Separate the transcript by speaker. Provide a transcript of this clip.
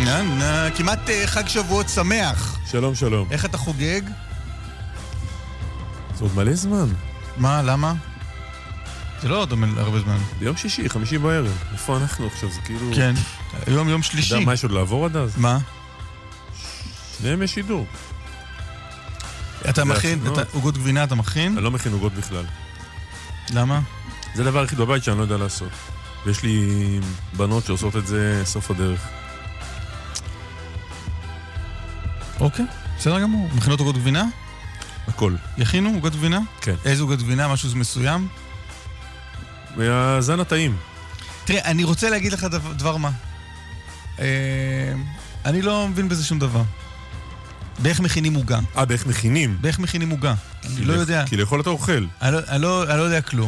Speaker 1: כמעט חג שבועות שמח.
Speaker 2: שלום, שלום.
Speaker 1: איך אתה חוגג?
Speaker 2: זה עוד מלא זמן.
Speaker 1: מה, למה? זה לא עוד הרבה זמן.
Speaker 2: ביום שישי, 5 בערב. איפה אנחנו עכשיו? זה כאילו...
Speaker 1: כן, יום שלישי.
Speaker 2: אתה יודע מה יש עוד לעבור עד אז?
Speaker 1: מה?
Speaker 2: שניהם יש שידור.
Speaker 1: אתה מכין, עוגות גבינה אתה מכין?
Speaker 2: אני לא מכין עוגות בכלל.
Speaker 1: למה?
Speaker 2: זה הדבר היחיד בבית שאני לא יודע לעשות. ויש לי בנות שעושות את זה סוף הדרך.
Speaker 1: אוקיי, בסדר גמור. מכינות עוגות גבינה?
Speaker 2: הכל.
Speaker 1: יכינו עוגות גבינה?
Speaker 2: כן.
Speaker 1: איזה עוגות גבינה? משהו מסוים?
Speaker 2: והזן הטעים.
Speaker 1: תראה, אני רוצה להגיד לך דבר מה. אני לא מבין בזה שום דבר. באיך מכינים עוגה.
Speaker 2: באיך מכינים?
Speaker 1: באיך מכינים עוגה. אני לא יודע.
Speaker 2: כי לאכול אתה אוכל.
Speaker 1: אני לא יודע כלום.